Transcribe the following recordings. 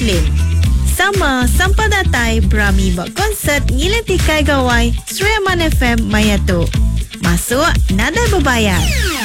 Muslim. Sama sampai datai Brahmi buat konsert ngilang tikai gawai Sriaman FM Mayatu. Masuk nada berbayar.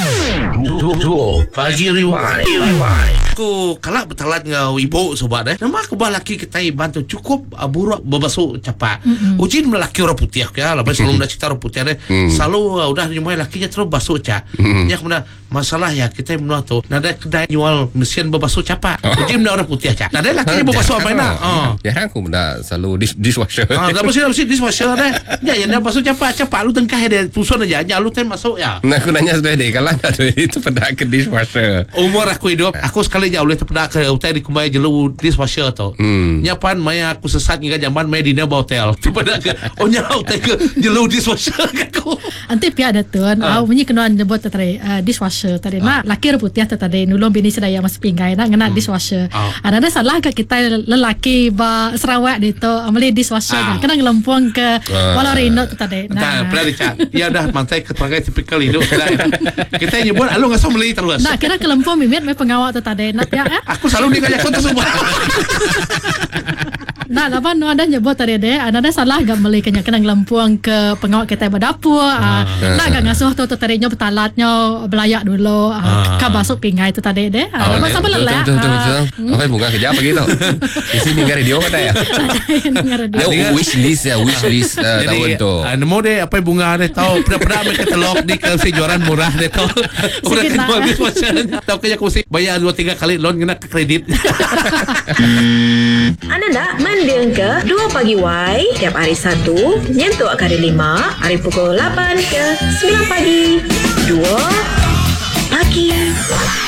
Pagi riwai. Aku kalak bertalat ngau ibu sobat nama aku laki kita bantu cukup buruk berbasuh cepat. Ujin melaki orang putih ya, lepas selalu dah cerita orang putih selalu udah nyumai lakinya terus basuh cak. Ya kemudian masalah ya kita menua tu nada kedai jual mesin berbasuh cepat. Ujin menua orang putih cak. Nada lakinya berbasuh apa nak? Ya aku mendak selalu dishwasher. Dah mesti dishwasher dah. Ya yang basuh cepat lu tengkah dia tusun aja. Ya lu masuk ya. Nah aku nanya sudah deh kalau ada itu pada ke dishwasher. Umur aku hidup, aku sekali jauh oleh terpedak ke hotel di kumai jelu dishwasher tu. Nyapan maya aku sesat hingga zaman maya di Naba Hotel. Terpedak ke onya hotel ke jelu dishwasher aku. Anti pihak ada tuan, bunyi kenuan nyebut tadi dishwasher tadi. Nak laki putih tadi nulung bini sedaya mas pinggai nak ngena dishwasher. Ada salah ke kita lelaki ba Sarawak itu amali dishwasher kena ngelempung ke Walarino tadi. Nah, pernah dicat. Ya dah mantai keterangan tipikal hidup kita nyebut alu ngasau meli terus. Nak kira kelempung mimit mai pengawal tu tadi. Nak ya. Aku selalu dikajak tu semua. Nah, lapan ada nyebut tadi deh, ada salah gak meli kena ngelempung ke pengawal kita berdapur. Nak gak ngasuh tu tadinya betalatnya belayak dulu. Ka basuk pingai tu tadi deh. Lapan sampai lelah. Betul. Apa bunga kerja apa gitu? Di sini dengar radio kata ya. Wish list tahun tu. Nemu deh apa bunga deh tahu pernah mereka telok di kejuaran murah deh tahu. Udah kedua dishwasher. Tahu kayak aku mesti bayar 2-3 kali loan kena ke kredit. Anda nak mendengar ke 2 Pagi Y tiap hari Sabtu nyentuh hari 5 hari pukul 8 ke 9 pagi. 2 Pagi